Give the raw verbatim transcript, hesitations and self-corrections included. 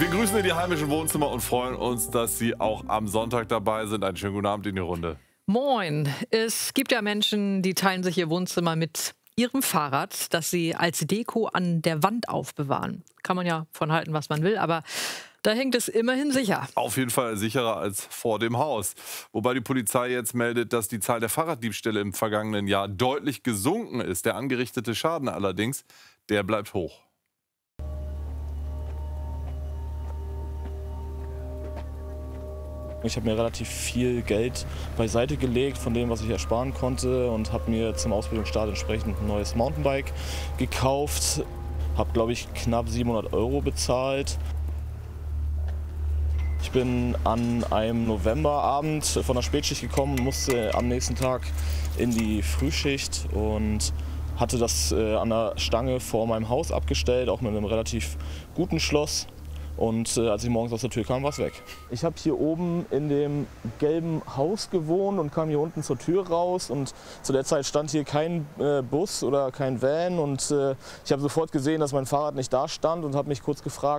Wir grüßen in die heimischen Wohnzimmer und freuen uns, dass Sie auch am Sonntag dabei sind. Einen schönen guten Abend in die Runde. Moin. Es gibt ja Menschen, die teilen sich ihr Wohnzimmer mit ihrem Fahrrad, das sie als Deko an der Wand aufbewahren. Kann man ja von halten, was man will, aber da hängt es immerhin sicher. Auf jeden Fall sicherer als vor dem Haus. Wobei die Polizei jetzt meldet, dass die Zahl der Fahrraddiebstähle im vergangenen Jahr deutlich gesunken ist. Der angerichtete Schaden allerdings, der bleibt hoch. Ich habe mir relativ viel Geld beiseite gelegt von dem, was ich ersparen konnte, und habe mir zum Ausbildungsstart entsprechend ein neues Mountainbike gekauft. Habe, glaube ich, knapp siebenhundert Euro bezahlt. Ich bin an einem Novemberabend von der Spätschicht gekommen, musste am nächsten Tag in die Frühschicht und hatte das äh, an der Stange vor meinem Haus abgestellt, auch mit einem relativ guten Schloss. Und äh, als ich morgens aus der Tür kam, war es weg. Ich habe hier oben in dem gelben Haus gewohnt und kam hier unten zur Tür raus. Und zu der Zeit stand hier kein äh, Bus oder kein Van. Und äh, ich habe sofort gesehen, dass mein Fahrrad nicht da stand und habe mich kurz gefragt,